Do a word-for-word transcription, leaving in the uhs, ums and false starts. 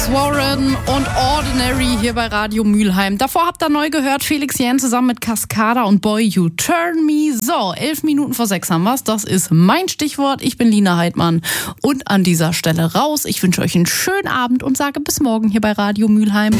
Warren und Ordinary hier bei Radio Mülheim. Davor habt ihr neu gehört, Felix Jähn zusammen mit Cascada und Boy You Turn Me. So, elf Minuten vor sechs haben wir's. Das ist mein Stichwort. Ich bin Lina Heidmann und an dieser Stelle raus. Ich wünsche euch einen schönen Abend und sage bis morgen hier bei Radio Mülheim.